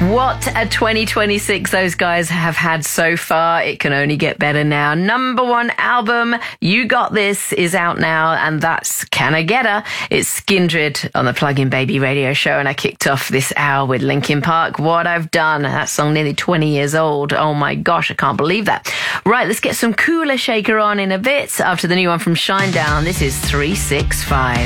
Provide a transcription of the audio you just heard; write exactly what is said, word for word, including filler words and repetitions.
What a twenty twenty-six those guys have had so far. It can only get better now. Number one album, You Got This, is out now, and that's Can I Get Her? It's Skindred on the Plug-in Baby radio show, and I kicked off this hour with Linkin Park, What I've Done. That song nearly twenty years old. Oh my gosh, I can't believe that. Right, let's get some Cooler Shaker on in a bit after the new one from Shinedown. This is three six five.